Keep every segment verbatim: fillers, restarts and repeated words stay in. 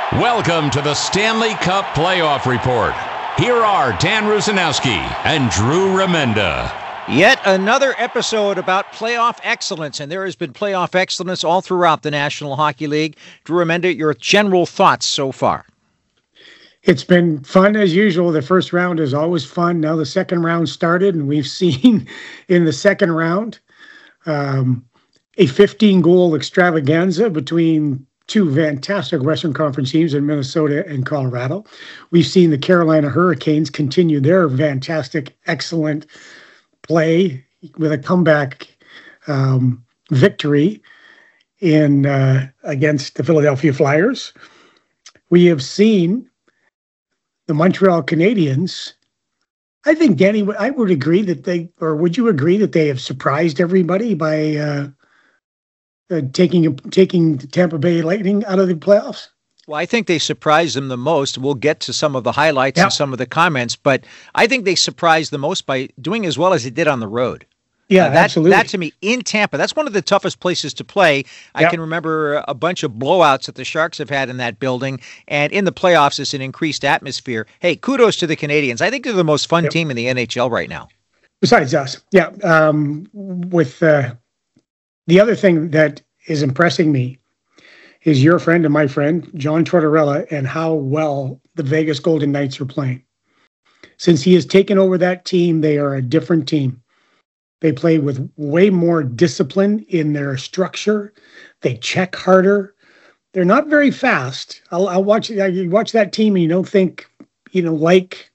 Welcome to the Stanley Cup Playoff Report. Here are Dan Rusanowski and Drew Remenda. Yet another episode about playoff excellence, and there has been playoff excellence all throughout the National Hockey League. Drew Remenda, your general thoughts so far? It's been fun as usual. The first round is always fun. Now the second round started, and we've seen in the second round um, a fifteen-goal extravaganza between two fantastic Western Conference teams in Minnesota and Colorado. We've seen the Carolina Hurricanes continue their fantastic, excellent play with a comeback um, victory in uh, against the Philadelphia Flyers. We have seen the Montreal Canadiens. I think, Danny, I would agree that they, or would you agree that they have surprised everybody by uh, uh, taking taking Tampa Bay Lightning out of the playoffs? Well, I think they surprised them the most. We'll get to some of the highlights yep. and some of the comments, but I think they surprised the most by doing as well as they did on the road. Yeah, uh, that, absolutely. That, to me, in Tampa, that's one of the toughest places to play. I yep. can remember a bunch of blowouts that the Sharks have had in that building, and in the playoffs, it's an increased atmosphere. Hey, kudos to the Canadiens. I think they're the most fun yep. team in the N H L right now. Besides us, yeah. Um, with uh, the other thing that is impressing me is your friend and my friend, John Tortorella, and how well the Vegas Golden Knights are playing. Since he has taken over that team, they are a different team. They play with way more discipline in their structure. They check harder. They're not very fast. I'll, I'll watch you watch that team and you don't think, you know, like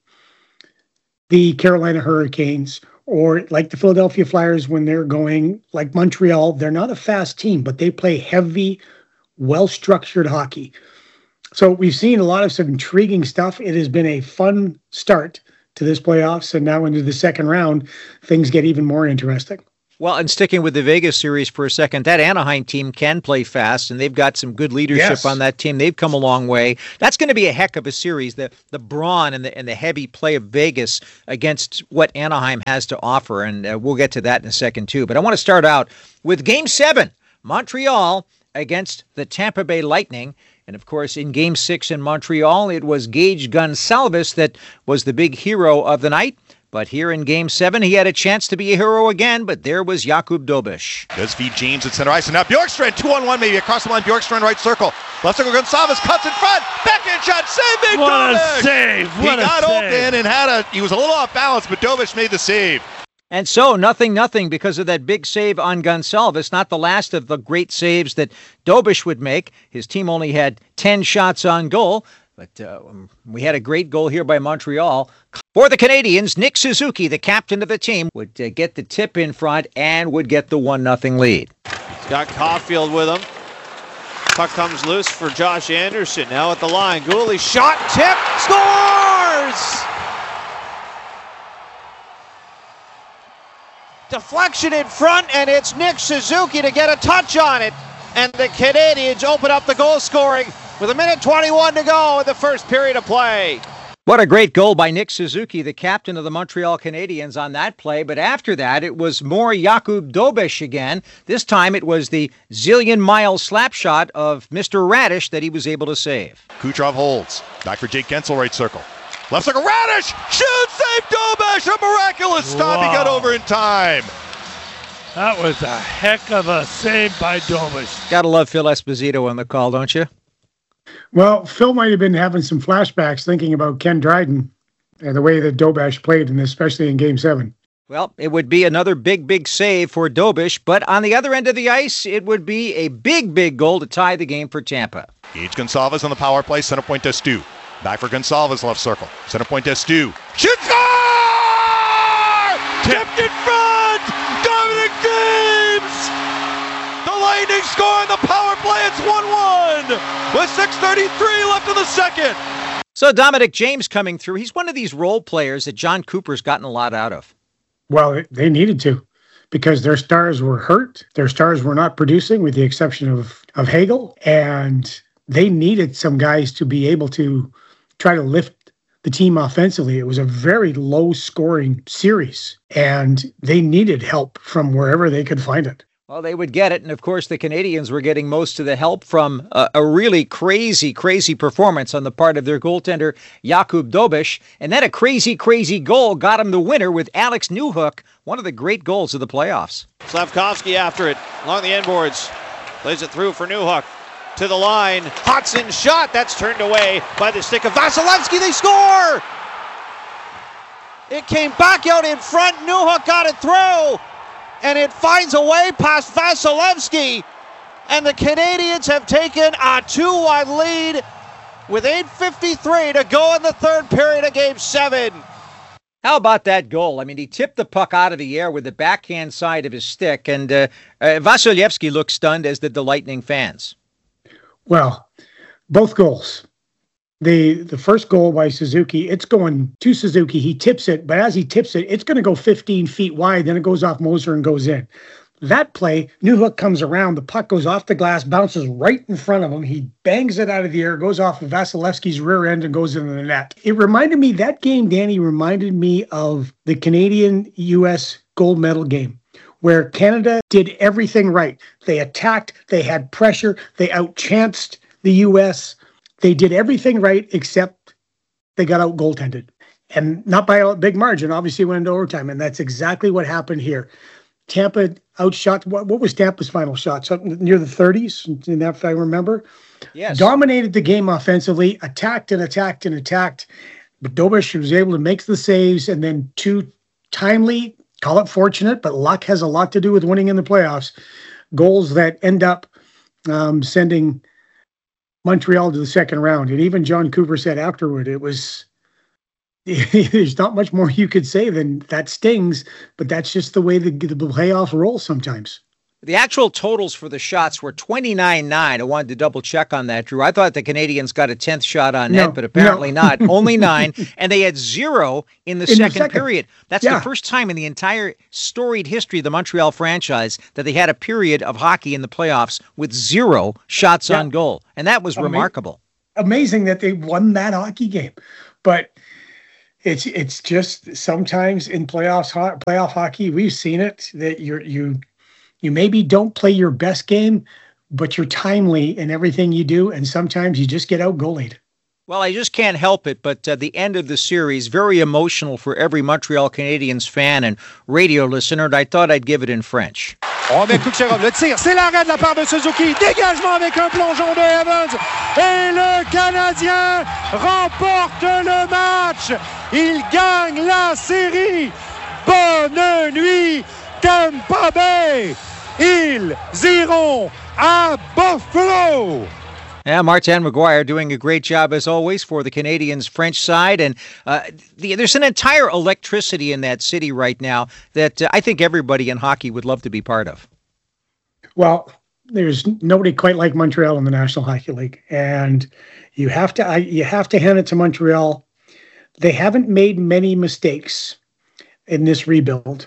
the Carolina Hurricanes or like the Philadelphia Flyers when they're going, like Montreal. They're not a fast team, but they play heavy, well-structured hockey. So we've seen a lot of some intriguing stuff. It has been a fun start to this playoffs, and now into the second round, things get even more interesting. Well, and sticking with the Vegas series for a second, that Anaheim team can play fast, and they've got some good leadership yes. on that team. They've come a long way. That's going to be a heck of a series, the the brawn and the, and the heavy play of Vegas against what Anaheim has to offer, and uh, we'll get to that in a second, too. But I want to start out with Game seven, Montreal against the Tampa Bay Lightning. And, of course, in Game six in Montreal, it was Gage Gonsalves that was the big hero of the night. But here in Game seven, he had a chance to be a hero again, but there was Jakub Dobeš. Does feed James at center ice, and now Bjorkstrand, two on one maybe, across the line, Bjorkstrand right circle. Left circle, Gonsalves cuts in front, backhand shot, saving What Dobeš! a save! What he a got save. open and had a, he was a little off balance, but Dobeš made the save. And so, nothing, nothing, because of that big save on Gonsalves. Not the last of the great saves that Dobeš would make. His team only had ten shots on goal, but uh, we had a great goal here by Montreal. For the Canadiens, Nick Suzuki, the captain of the team, would uh, get the tip in front and would get the one nothing lead. He's got Caulfield with him. Puck comes loose for Josh Anderson. Now at the line, Gooley shot, tip, scores! Deflection in front, and it's Nick Suzuki to get a touch on it. And the Canadiens open up the goal scoring with a minute twenty-one to go in the first period of play. What a great goal by Nick Suzuki, the captain of the Montreal Canadiens, on that play. But after that, it was more Jakub Dobeš again. This time it was the zillion-mile slap shot of Mister Radish that he was able to save. Kucherov holds. Back for Jake Gensel, right circle. Left circle, Radish! Shoots, save Dobeš! A miraculous stop, Wow. he got over in time. That was a heck of a save by Dobeš. Gotta love Phil Esposito on the call, don't you? Well, Phil might have been having some flashbacks thinking about Ken Dryden and the way that Dobeš played, and especially in Game seven. Well, it would be another big, big save for Dobeš, but on the other end of the ice, it would be a big, big goal to tie the game for Tampa. Gage Gonsalves on the power play, center point to Stu. Back for Gonsalves, left circle. Center point to Stu. Shoot, score! Tipped in front! Dominic James! The Lightning score on the power play. It's one one with six thirty-three left in the second. So Dominic James coming through. He's one of these role players that John Cooper's gotten a lot out of. Well, they needed to, because their stars were hurt. Their stars were not producing, with the exception of, of Hagel. And they needed some guys to be able to try to lift the team offensively. It was a very low-scoring series, and they needed help from wherever they could find it. Well, they would get it. And, of course, the Canadians were getting most of the help from uh, a really crazy, crazy performance on the part of their goaltender, Jakub Dobeš. And then a crazy, crazy goal got him the winner with Alex Newhook, one of the great goals of the playoffs. Slavkovsky after it, along the end boards. Plays it through for Newhook. To the line. Hodson shot. That's turned away by the stick of Vasilevsky. They score! It came back out in front. Newhook got it through. And it finds a way past Vasilevsky. And the Canadians have taken a two one lead with eight fifty-three to go in the third period of Game seven. How about that goal? I mean, he tipped the puck out of the air with the backhand side of his stick, and uh, uh, Vasilevsky looked stunned, as did the Lightning fans. Well, both goals. The the first goal by Suzuki, it's going to Suzuki. He tips it, but as he tips it, it's going to go fifteen feet wide. Then it goes off Moser and goes in. That play, Newhook comes around. The puck goes off the glass, bounces right in front of him. He bangs it out of the air, goes off of Vasilevsky's rear end and goes into the net. It reminded me, that game, Danny, reminded me of the Canadian U S gold medal game, where Canada did everything right. They attacked, they had pressure, they outchanced the U S. They did everything right except they got out goaltended. And not by a big margin, obviously went into overtime. And that's exactly what happened here. Tampa outshot, what, what was Tampa's final shot? Something near the thirties, in that, if I remember. Yes. Dominated the game offensively, attacked and attacked and attacked. But Dobeš was able to make the saves, and then two timely, call it fortunate, but luck has a lot to do with winning in the playoffs, goals that end up um, sending Montreal to the second round. And even John Cooper said afterward, it was, there's not much more you could say than that stings, but that's just the way the, the playoffs roll sometimes. The actual totals for the shots were twenty-nine nine. I wanted to double check on that, Drew. I thought the Canadians got a tenth shot on net, no, but apparently no. not. Only nine. And they had zero in the, in second, the second period. That's yeah. the first time in the entire storied history of the Montreal franchise that they had a period of hockey in the playoffs with zero shots yeah. on goal. And that was Ama- remarkable. Amazing that they won that hockey game. But it's it's just sometimes in playoffs playoff hockey, we've seen it, that you're you You maybe don't play your best game, but you're timely in everything you do, and sometimes you just get out-goalied. Well, I just can't help it, but uh, the end of the series, very emotional for every Montreal Canadiens fan and radio listener, and I thought I'd give it in French. On met Kucherov, le tir, c'est l'arrêt de la part de Suzuki, dégagement avec un plongeon de Evans, et le Canadien remporte le match, il gagne la série, bonne nuit Tampa Bay, ils iront à Buffalo. Yeah, Martin McGuire doing a great job, as always, for the Canadiens' French side. And uh, the, there's an entire electricity in that city right now that uh, I think everybody in hockey would love to be part of. Well, there's nobody quite like Montreal in the National Hockey League. And you have to, I, you have to hand it to Montreal. They haven't made many mistakes in this rebuild.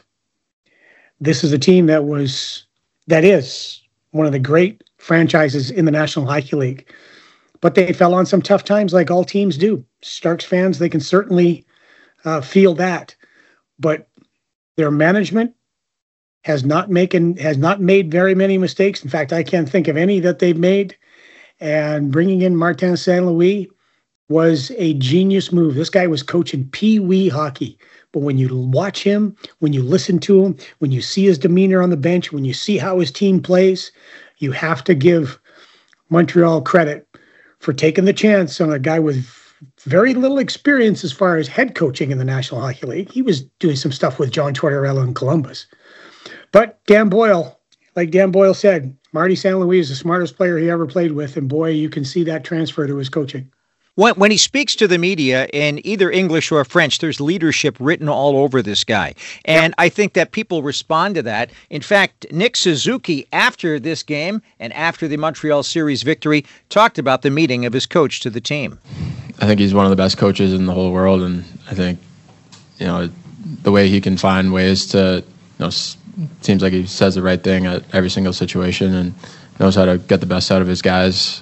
This is a team that was, that is one of the great franchises in the National Hockey League, but they fell on some tough times, like all teams do. Starks fans, they can certainly uh, feel that, but their management has not making has not made very many mistakes. In fact, I can't think of any that they've made. And bringing in Martin Saint Louis was a genius move. This guy was coaching pee-wee hockey. But when you watch him, when you listen to him, when you see his demeanor on the bench, when you see how his team plays, you have to give Montreal credit for taking the chance on a guy with very little experience as far as head coaching in the National Hockey League. He was doing some stuff with John Tortorella in Columbus. But Dan Boyle, like Dan Boyle said, Marty Saint Louis is the smartest player he ever played with, and boy, you can see that transfer to his coaching. When, when he speaks to the media in either English or French, there's leadership written all over this guy. And yep. I think that people respond to that. In fact, Nick Suzuki, after this game and after the Montreal series victory, talked about the meeting of his coach to the team. I think he's one of the best coaches in the whole world. And I think, you know, the way he can find ways to, you know, seems like he says the right thing at every single situation and knows how to get the best out of his guys.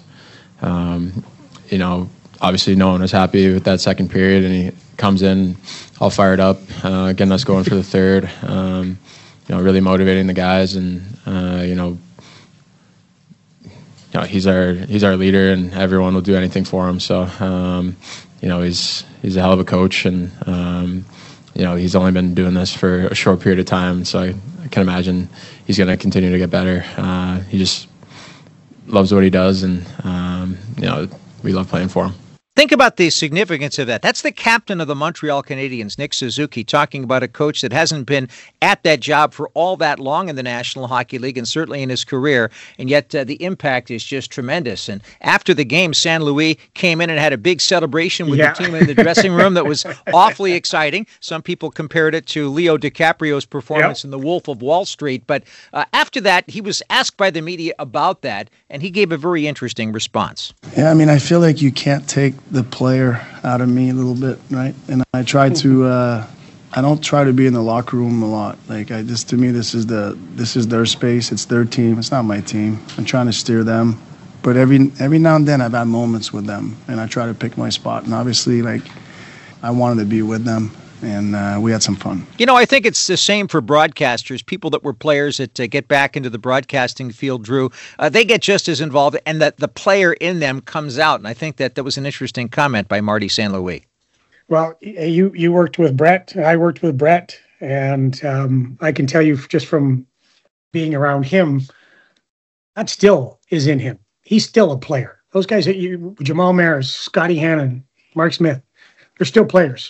Um, you know, Obviously, no one was happy with that second period, and he comes in all fired up, uh, getting us going for the third. Um, you know, really motivating the guys, and uh, you know, you know, he's our he's our leader, and everyone will do anything for him. So, um, you know, he's he's a hell of a coach, and um, you know, he's only been doing this for a short period of time. So I, I can imagine he's going to continue to get better. Uh, he just loves what he does, and um, you know, we love playing for him. Think about the significance of that. That's the captain of the Montreal Canadiens, Nick Suzuki, talking about a coach that hasn't been at that job for all that long in the National Hockey League and certainly in his career, and yet uh, the impact is just tremendous. And after the game, San Luis came in and had a big celebration with yeah. the team in the dressing room that was awfully exciting. Some people compared it to Leo DiCaprio's performance yep. in The Wolf of Wall Street. But uh, after that, he was asked by the media about that, and he gave a very interesting response. Yeah, I mean, I feel like you can't take the player out of me a little bit, right? And I try to, uh, I don't try to be in the locker room a lot. Like I just, to me, this is the, this is their space. It's their team. It's not my team. I'm trying to steer them, but every every now and then I've had moments with them, and I try to pick my spot. And obviously, like, I wanted to be with them, and uh, we had some fun. You know, I think it's the same for broadcasters, people that were players that uh, get back into the broadcasting field, Drew. Uh, they get just as involved, and that the player in them comes out. And I think that that was an interesting comment by Marty Saint Louis. Well, you, you worked with Brett. I worked with Brett. And um, I can tell you just from being around him, that still is in him. He's still a player. Those guys, that you, Jamal Maris, Scotty Hannon, Mark Smith, they're still players.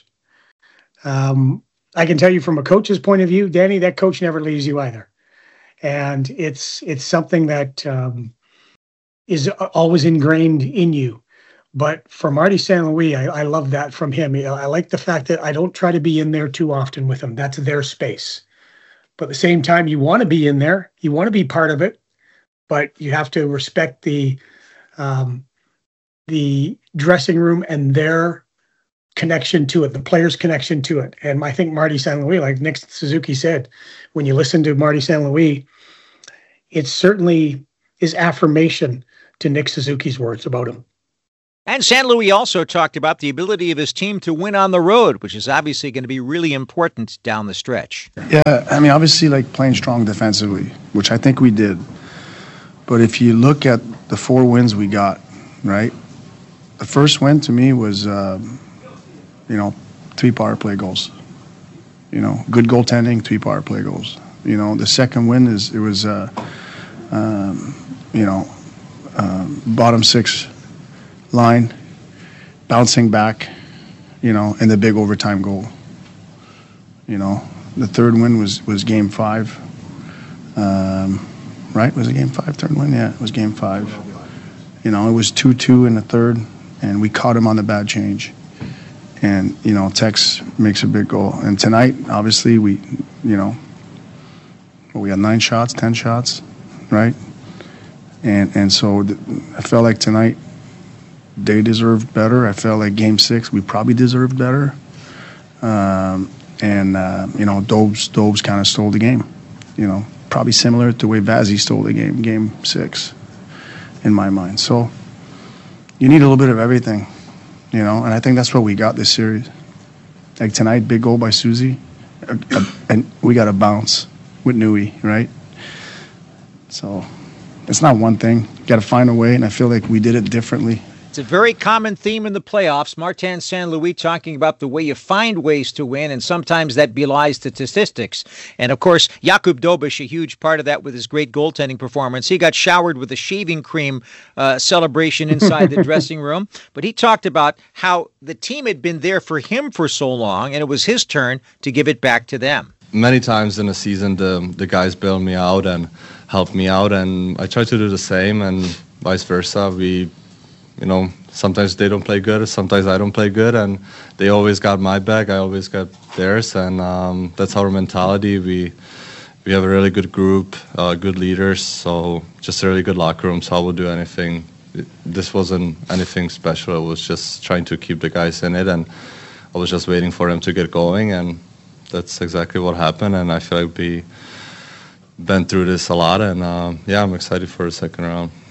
Um, I can tell you from a coach's point of view, Danny, that coach never leaves you either. And it's it's something that um, is always ingrained in you. But for Marty Saint Louis, I, I love that from him. I like the fact that I don't try to be in there too often with him. That's their space. But at the same time, you want to be in there. You want to be part of it. But you have to respect the um, the dressing room and their connection to it, the players' connection to it. And I think Marty Saint Louis, like Nick Suzuki said, when you listen to Marty Saint Louis, it certainly is affirmation to Nick Suzuki's words about him. And Saint Louis also talked about the ability of his team to win on the road, which is obviously going to be really important down the stretch. Yeah, I mean, obviously, like playing strong defensively, which I think we did. But if you look at the four wins we got, right, the first win to me was, um, you know, three power play goals. You know, good goaltending, three power play goals. You know, the second win is, it was, uh, um, you know, um, bottom six line, bouncing back, you know, and the big overtime goal. You know, the third win was, was game five. Um, right? Was it game five, third win? Yeah, it was game five. You know, it was two two in the third, and we caught him on the bad change. And, you know, Tex makes a big goal. And tonight, obviously, we, you know, well, we had nine shots, ten shots, right? And and so th- I felt like tonight they deserved better. I felt like game six we probably deserved better. Um, and, uh, you know, Dobes, Dobes kind of stole the game. You know, probably similar to the way Vazzy stole the game, game six, in my mind. So you need a little bit of everything. You know, and I think that's what we got this series. Like tonight, big goal by Susie, uh, uh, and we got a bounce with Nui, right? So it's not one thing. You got to find a way, and I feel like we did it differently. It's a very common theme in the playoffs. Martin Saint Louis talking about the way you find ways to win, and sometimes that belies the statistics. And, of course, Jakub Dobeš, a huge part of that with his great goaltending performance. He got showered with a shaving cream uh, celebration inside the dressing room. But he talked about how the team had been there for him for so long, and it was his turn to give it back to them. Many times in the season, the, the guys bailed me out and helped me out, and I try to do the same, and vice versa. We... You know, sometimes they don't play good, sometimes I don't play good, and they always got my back, I always got theirs, and um, that's our mentality. We we have a really good group, uh, good leaders, so just a really good locker room, so I will do anything. It, this wasn't anything special, it was just trying to keep the guys in it, and I was just waiting for them to get going, and that's exactly what happened, and I feel like we been through this a lot, and uh, yeah, I'm excited for the second round.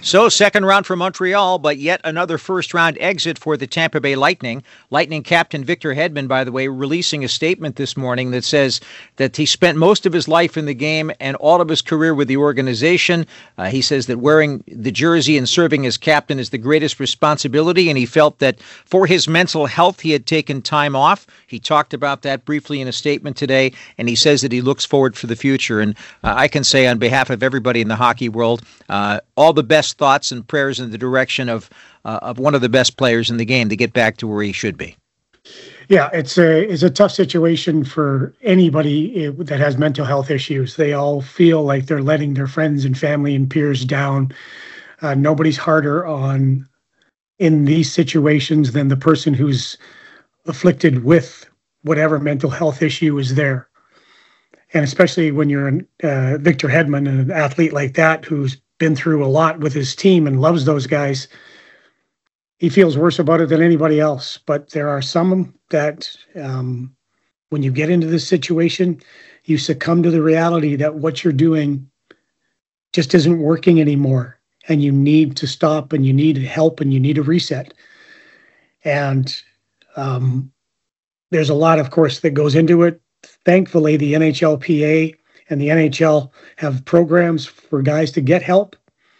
So, second round for Montreal, but yet another first-round exit for the Tampa Bay Lightning. Lightning captain Victor Hedman, by the way, releasing a statement this morning that says that he spent most of his life in the game and all of his career with the organization. Uh, he says that wearing the jersey and serving as captain is the greatest responsibility, and he felt that for his mental health, he had taken time off. He talked about that briefly in a statement today, and he says that he looks forward for the future. And uh, I can say on behalf of everybody in the hockey world, uh, all the best thoughts and prayers in the direction of uh, of one of the best players in the game to get back to where he should be. Yeah, it's a it's a tough situation for anybody that has mental health issues. They all feel like they're letting their friends and family and peers down. Uh, nobody's harder on in these situations than the person who's afflicted with whatever mental health issue is there. And especially when you're uh, Victor Hedman, an athlete like that who's been through a lot with his team and loves those guys, he feels worse about it than anybody else. But there are some that um, when you get into this situation, you succumb to the reality that what you're doing just isn't working anymore. And you need to stop and you need help and you need a reset. And um, there's a lot, of course, that goes into it. Thankfully, the N H L P A and the N H L have programs for guys to get help.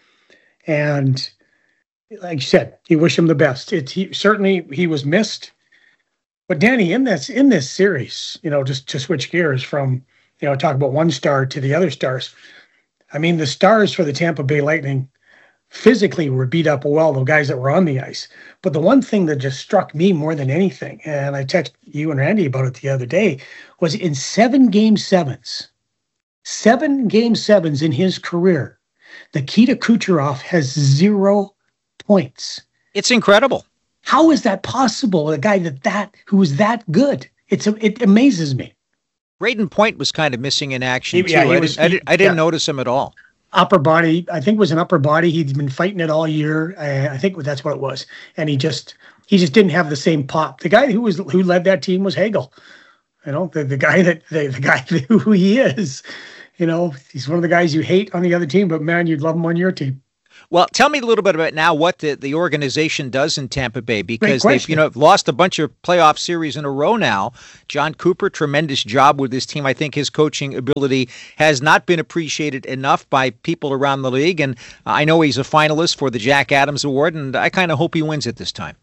And like you said, you wish him the best. It, he, certainly he was missed. But Danny, in this in this series, you know, just to switch gears from, you know, talk about one star to the other stars. I mean, the stars for the Tampa Bay Lightning physically were beat up well, the guys that were on the ice. But the one thing that just struck me more than anything, and I texted you and Randy about it the other day, was in seven game sevens, seven game sevens in his career, Nikita Kucherov has zero points. It's incredible. How is that possible? A guy that that who is that good? It's it amazes me. Braden Point was kind of missing in action, he, yeah, too. he I, was, didn't, I, didn't, I didn't yeah. notice him at all. Upper body, I think it was an upper body. He'd been fighting it all year. I, I think that's what it was. And he just he just didn't have the same pop. The guy who was who led that team was Hagel. You know, the, the guy that the, the guy who he is. You know, he's one of the guys you hate on the other team, but man, you'd love him on your team. Well, tell me a little bit about now what the, the organization does in Tampa Bay, because they've you know lost a bunch of playoff series in a row now. John Cooper, tremendous job with this team. I think his coaching ability has not been appreciated enough by people around the league, and I know he's a finalist for the Jack Adams Award, and I kind of hope he wins it this time.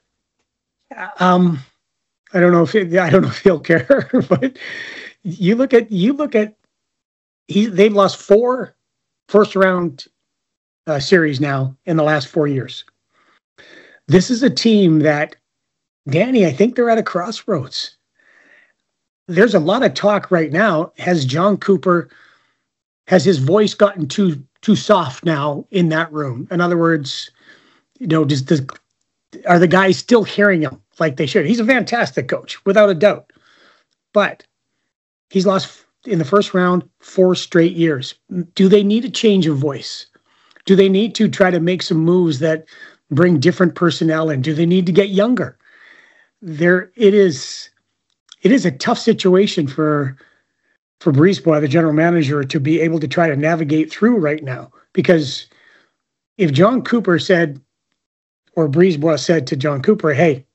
Um, I don't know if it, I don't know if he'll care, but you look at you look at he they've lost four first round. Uh, series now in the last four years. This is a team that, Danny, I think they're at a crossroads. There's a lot of talk right now. Has John Cooper, has his voice gotten too too soft now in that room? In other words, you know, does, does are the guys still hearing him like they should? He's a fantastic coach, without a doubt. But he's lost in the first round four straight years. Do they need a change of voice? Do they need to try to make some moves that bring different personnel in? Do they need to get younger? There, it is. It is a tough situation for for Brisebois, the general manager, to be able to try to navigate through right now. Because if John Cooper said, or Brisebois said to John Cooper, "Hey,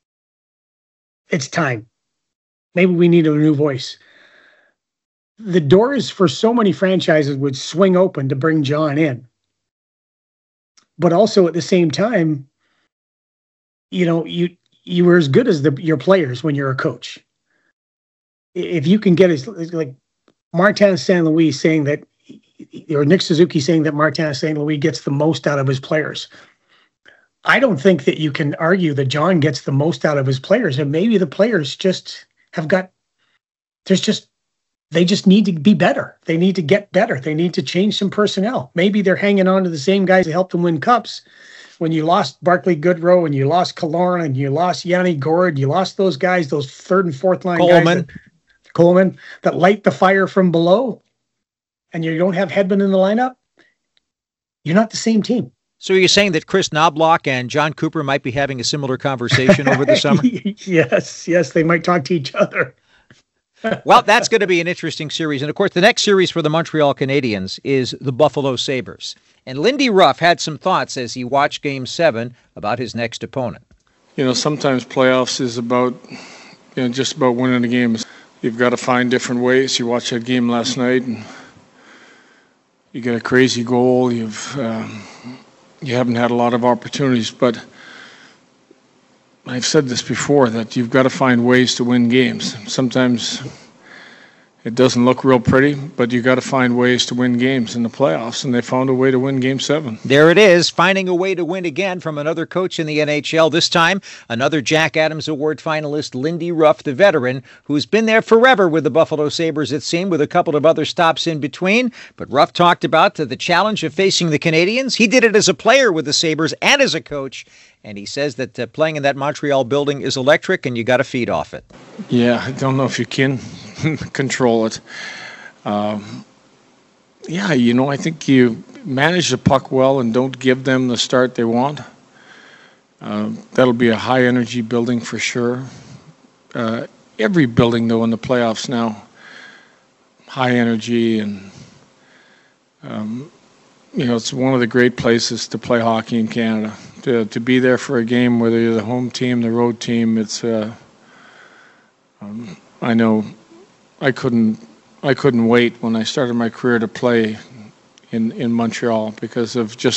it's time. Maybe we need a new voice." The doors for so many franchises would swing open to bring John in. But also at the same time, you know, you you were as good as the, your players when you're a coach. If you can get as like Martin Saint Louis saying that, or Nick Suzuki saying that Martin Saint Louis gets the most out of his players. I don't think that you can argue that John gets the most out of his players, and maybe the players just have got. There's just. They just need to be better. They need to get better. They need to change some personnel. Maybe they're hanging on to the same guys that helped them win cups. When you lost Barclay Goodrow and you lost Killorn and you lost Yanni Gourde, you lost those guys, those third and fourth line Coleman. guys. That, Coleman, that light the fire from below, and you don't have Hedman in the lineup, you're not the same team. So you're saying that Chris Knobloch and John Cooper might be having a similar conversation over the summer? Yes, yes, they might talk to each other. Well, that's going to be an interesting series. And, of course, the next series for the Montreal Canadiens is the Buffalo Sabres. And Lindy Ruff had some thoughts as he watched Game seven about his next opponent. You know, sometimes playoffs is about, you know, just about winning the games. You've got to find different ways. You watched that game last night, and you get a crazy goal. You've um, you haven't had a lot of opportunities, but I've said this before, that you've got to find ways to win games. Sometimes it doesn't look real pretty, but you got to find ways to win games in the playoffs, and they found a way to win Game seven. There it is, finding a way to win again from another coach in the N H L. This time, another Jack Adams Award finalist, Lindy Ruff, the veteran, who's been there forever with the Buffalo Sabres, it seemed, with a couple of other stops in between. But Ruff talked about the challenge of facing the Canadiens. He did it as a player with the Sabres and as a coach, and he says that uh, playing in that Montreal building is electric, and you got to feed off it. Yeah, I don't know if you can control it. Um, yeah, you know, I think you manage the puck well and don't give them the start they want. Uh, that'll be a high-energy building for sure. Uh, every building, though, in the playoffs now, high energy, and um, you know, it's one of the great places to play hockey in Canada. To to be there for a game, whether you're the home team, the road team, it's. Uh, um, I know. I couldn't. I couldn't wait when I started my career to play in in Montreal because of just